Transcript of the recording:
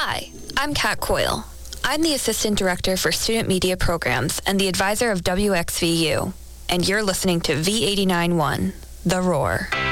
Hi, I'm Kat Coyle. I'm the Assistant Director for Student Media Programs and the advisor of WXVU, and you're listening to V89.1, The Roar.